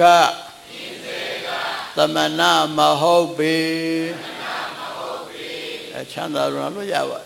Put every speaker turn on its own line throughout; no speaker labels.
သမဏမဟုတ်ပေချမ်းသာလို့ရပါ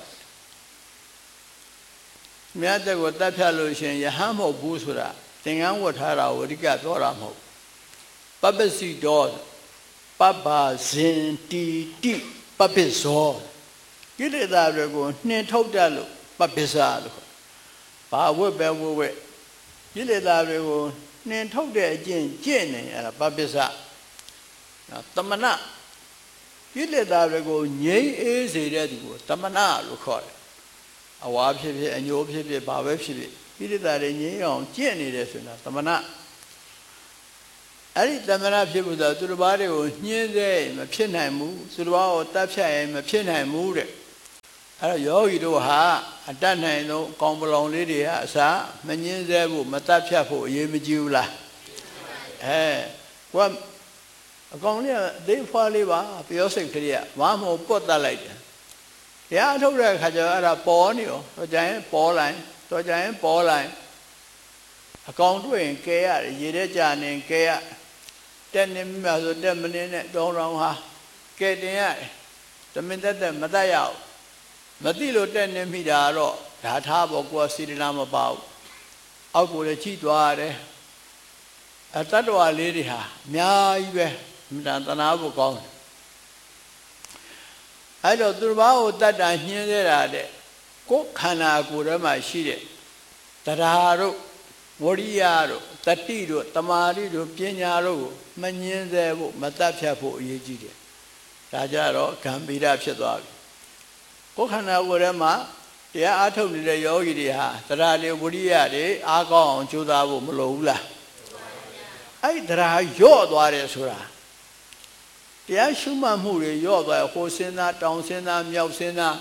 မြတ်တဲ့ကိုတတ်ဖြတ်လို့ရှင်ယဟန်မဟုတ်ဘူးဆိုတာသင်္ကန်းဝတ်ထားတာကိုအဓိကပြောတာမဟုတ်ပပ္ပစီတော်ပပ္ပဇင်တီတိပပ္ပဇောကိလေသာတွေကိုနှင်ထုတ်တတ်လို့ပပ္ပဇာလို့ဘာဝတ်ပဲဝတ်ကိလေသာတွေကိုနှင်ထုတ်တဲ့အကျင့်ကျင့်နေအဲ့ဒါပပ္ပဇာသမဏကိလေသာတွေကိုငြိမ်းအေးစေတဲ့သူကိုသမဏလို့ခေါ်တယ်အဝါဖြစ်ဖြစ်အညိုးဖြစ်ဖြစ်ဘာပဲဖြစ်ဖြစ်ကိလေသာတွေငြိမ်းအောင်ကျင့်နေတယ်ဆိုတာသမဏအဲ့ဒီသမဏဖြစ်ဖို့ဆိုသူတစ်ပါးတွေကိုညှင်းစေမဖြစ်နိုင်ဘူးသူတစ်ပါးကိုတတ်ဖြတ်ရင်မဖြစ်နိုင်ဘူးတဲ့အဲ့တော့ယောဂီတို့ဟာအတတ်နိုင်ဆုံးကောင်းပလောင်လေးတွေဟာအစားမညှင်းစေဖို့မတတ်ဖြတ်ဖို့အရေးမကြီးဘူးလားကိုကအကောင်လေးကအသေးဖွားလေးပါပြောစိတ်ကလေးကမမဟုတ်ပွတ်တတ်လိုက်တယ်တရားအထုတ်တဲ့အခါကျတော့အဲ့ဒါပေါ်နေရောတော့ကြရင်ပေါ်လိုက်တော့ကြရင်ပေါ်လိုက်အကောင်တွေ့ရင်ကဲရတယ်ရေထဲကြာနေကဲရတက်နေမှဆိုတက်မနေနဲ့တောင်းတောင်းဟာကဲတင်ရတယ်တမင်တက်မတတ်ရအောင်မသိလို့တက်နေမိတာတော့ဓာထားပေါ်ကိုယ်စီရနာမပါဘူးအောက်ကိုလည်းချိသွားရတယ်အတ္တဝါလေးတွေဟာအများကြီးပဲမတန်တနာဖို့ကောင်းတယ်အဲ့တော့သူတစ်ပါးကိုတတ်တာညှင်းသေးတာတဲ့ကိုယ်ခန္ဓာကိုယ်ထဲမှာရှိတဲ့တရားတို့ဝရိယတို့တတိတို့တမာတိတို့ပညာတို့ကိုမညှင်းသေးဖို့မတတ်ဖြတ်ဖို့အရေးကြီးတယ်ဒါကြတော့ဂံဗီရဖြစ်သွားပြီကိုယ်ခန္ဓာကိုယ်ထဲမှာတရားအားထုတ်နေတဲ့ယောဂီတွေဟာတရားတွေဝရိယတွေအားကောင်းအောင်ကြိုးစားဖို့မလိုဘူးလားအဲ့ဒီတရားရော့သွားတယ်ဆိုတာတရားရှုမှတ်မှုတွေရော့သွားဟိုစဉ်းစားတောင်စဉ်းစားမြောက်စဉ်းစား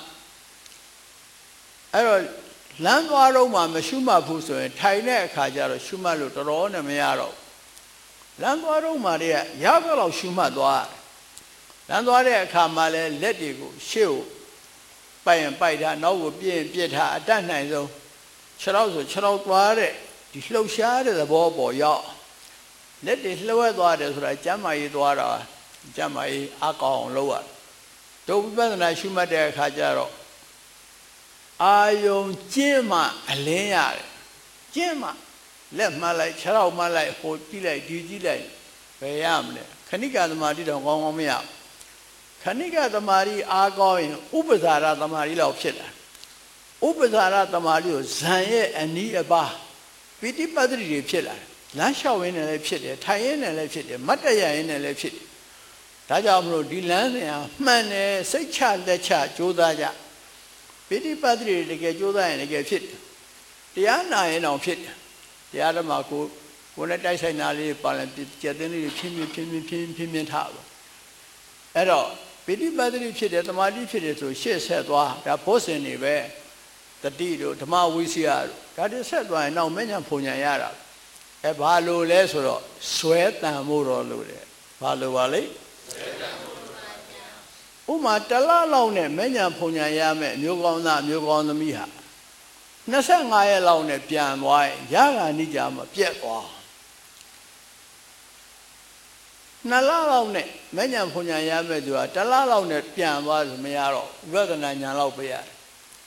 အဲ့တော့လမ်းသွားတော့မှမရှုမှတ်ဘူးဆိုရင်ထိုင်တဲ့အခါကျတော့ရှုမှတ်လို့တော်တော်နဲ့မရတော့လမ်းသွားတော့မှတည်းကရောက်တော့ရှုမှတ်သွားလမ်းသွားတဲ့အခါမှာလည်းလက်တွေကိုရှေ့ကိုပိုက်ရင်ပိုက်ထားနောက်ကိုပြည့်ရင်ပြည့်ထားအတတ်နိုင်ဆုံးခြေထောက်ဆိုခြေထောက်သွားတဲ့ဒီလှုပ်ရှားတဲ့သဘောပေါ်ရောက်လက်တွေလှွဲသွားတယ်ဆိုတာကျမ်းမာရေးသွားတာကျမ်းမာရေးအကောင်းအောင်လုပ်ရတို့ဝိပဿနာရှုမှတ်တဲ့အခါကျတော့အာယုံကျင့်မှအလင်းရတယ်ကျင့်မှလက်မှတ်လိုက်ခြေထောက်မှတ်လိုက်ဟိုကြည့်လိုက်ဒီကြည့်လိုက်ဘယ်ရမလဲခဏိကသမာဓိတော့ကောင်းကောင်းမရခဏိကသမာဓိအားကောင်းရင်ဥပ္ပဇာရသမာဓိလောက်ဖြစ်လာဥပ္ပဇာရသမာဓိကိုဇံရဲ့အနီးအပါးပိဋိပတ်တိတွေဖြစ်လာလမ်းလျှောက်ရင်းနဲ့လည်းဖြစ်တယ်ထိုင်ရင်းနဲ့လည်းဖြစ်တယ်မတ်တရရင်းနဲ့လည်းဖြစ်တယ်ဒါကြောင့်မလို့ဒီလမ်းစဉ်ဟာမှန်တယ်စိတ်ချလက်ချကြိုးစားကြပိဋိပတ်တိတွေတကယ်ကြိုးစားရင်တကယ်ဖြစ်တယ်တရားနာရင်တော့ဖြစ်တယ်တရားဓမ္မကိုနဲ့တိုက်ဆိုင်တာလေးပါရင်ကျက်သိန်းလေးဖြင်းဖြင်းထားပါအဲ့တော့ပိဋိပတ်တိဖြစ်တယ်သမာဓိဖြစ်တယ်ဆိုရှေ့ဆက်သွားဒါဘုဇင်တွေပဲတတိတို့ဓမ္မဝိစီယတို့ဒါတွေဆက်သွားရင်တော့မဉ္ဇဉ်ဖုန်ညာရတာဘာလို့လဲဆိုတော့ဆွဲတန်ဖို့တော့လို့တယ်ဘာလို့ပါလဲဥမာတလလောက်နဲ့မဉ္ဇဉ်ဖုန်ညာရမယ်အမျိုးကောင်းသားအမျိုးကောင်းသမီးဟာ25ရက်လောက်နဲ့ပြန်သွားရင်ရဂာနိကြမှာပြက်သွား2လလောက်နဲ့မဉ္ဇဉ်ဖုန်ညာရမယ်သူကတလလောက်နဲ့ပြန်သွားဆိုမရတော့ဝိပဿနာဉာဏ်လောက်ပေးရတယ်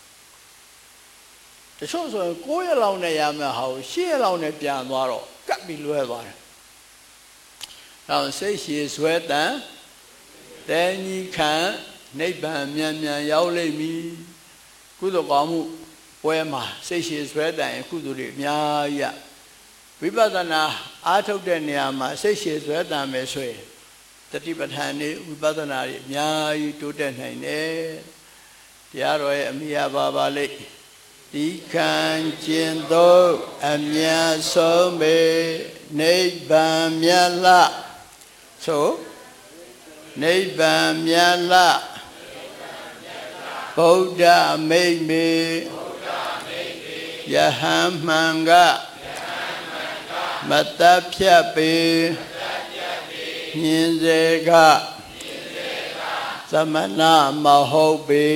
တချို့ဆိုရင်9ရက်လောက်နဲ့ရမယ်ဟာကို10ရက်လောက်နဲ့ပြန်သွားတော့ကပ်ပြီးလွဲသွားတယ်။နောက်စိတ်ရှည်ဆွဲတန်တဲကြီးခံနိဗ္ဗာန်မြန်မြန်ရောက်လိမ့်မည်။ကုသိုလ်ကောင်းမှုပွဲမှာစိတ်ရှည်ဆွဲတန်ရင်ကုသိုလ်တွေအများကြီးဝိပဿနာအားထုတ်တဲ့နေရာမှာစိတ်ရှည်ဆွဲတန်မယ်ဆိုရင်တတိပဋ္ဌာန်နေဝိပဿနာတွေအများကြီးတိုးတက်နိုင်တယ်။တရားတော်ရဲ့အမိယာပါလိမ့်ဒီခံကျင်သောအမြတ်ဆုံးပေနိဗ္ဗာန်မြတ်လဆိုနိဗ္ဗာန်မြတ်လဗုဒ္ဓမိတ်မေယဟန်မှန်ကမတတ်ဖြတ်ပေညင်စေကသမဏမဟုတ်ပေ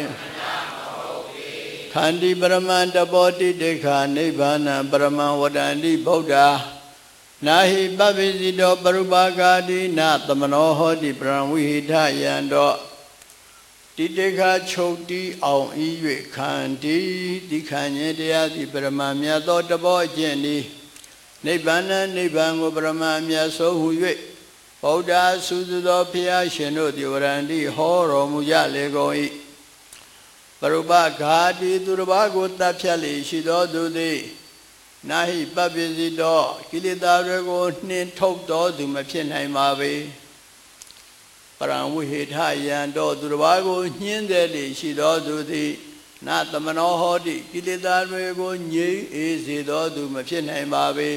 ခန္တီပရမန္တဘောတိတေခာနိဗ္ဗာနံပရမံဝဒန္တိဗုဒ္ဓနာဟိပပိစီတောပရုပါကာတိနာသမနောဟောတိပရံဝိဟိထယံတောတိတေခာချုပ်တီးအောင်ဤ၍ခန္တီဒီခန္ခြင်းတရားသည်ပရမမြတ်သောတဘောအကျင့်ဤနိဗ္ဗာန်နိဗ္ဗာန်ကိုပရမမြတ်ဆိုဟု၍ဗုဒ္ဓသုစုသောဘုရားရှင်တို့သည်ဝရန္တိဟောတော်မူကြလေကုန်၏ပရုပဂါတိသူတစ်ပါးကိုတပ်ဖြတ်လေရှိသောသူသည်နာဟိပပိစီတောကိလေသာတွေကိုနှင်ထုတ်တော်သူမဖြစ်နိုင်ပါပေပရံဝိဟိထယံတောသူတစ်ပါးကိုညှင်းတယ်လေရှိသောသူသည်နာသမနောဟောတိကိလေသာတွေကိုငြိမ်းအေးစေသောသူမဖြစ်နိုင်ပါပေ